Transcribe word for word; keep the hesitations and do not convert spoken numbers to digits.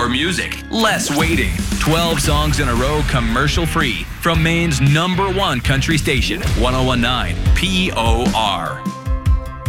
music, less waiting. twelve songs in a row commercial-free from Maine's number one country station, one oh one point nine P O R.